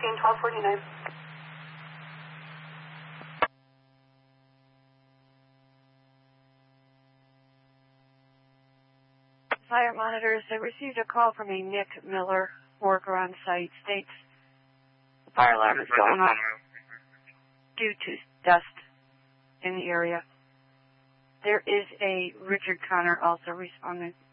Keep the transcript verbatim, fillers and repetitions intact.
fourteen, twelve forty-nine. Fire monitors, I received a call from a Nick Miller worker on site. States the fire alarm is going off due to dust in the area. There is a Richard Connor also responding.